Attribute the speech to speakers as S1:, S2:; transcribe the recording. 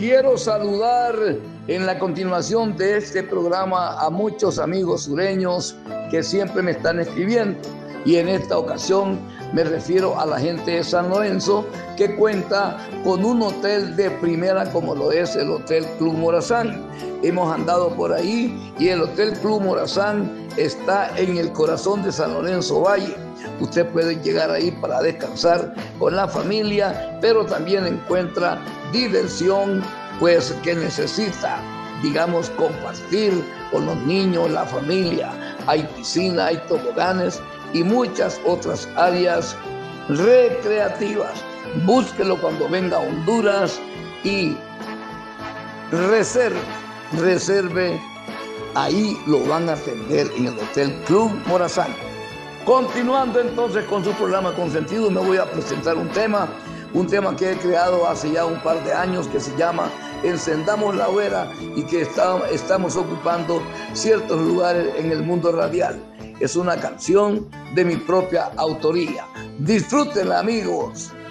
S1: Quiero saludar en la continuación de este programa a muchos amigos sureños que siempre me están escribiendo, y en esta ocasión me refiero a la gente de San Lorenzo, que cuenta con un hotel de primera como lo es el Hotel Club Morazán. Hemos andado por ahí y el Hotel Club Morazán está en el corazón de San Lorenzo Valle. Usted puede llegar ahí para descansar con la familia, pero también encuentra diversión, pues que necesita, digamos, compartir con los niños, la familia. Hay piscina, hay toboganes y muchas otras áreas recreativas. Búsquelo cuando venga a Honduras y reserve. Ahí lo van a atender en el Hotel Club Morazán. Continuando entonces con su programa Consentido, me voy a presentar un tema que he creado hace ya un par de años, que se llama Encendamos la Hoguera, y que estamos ocupando ciertos lugares en el mundo radial. Es una canción de mi propia autoría. Disfrútenla, amigos.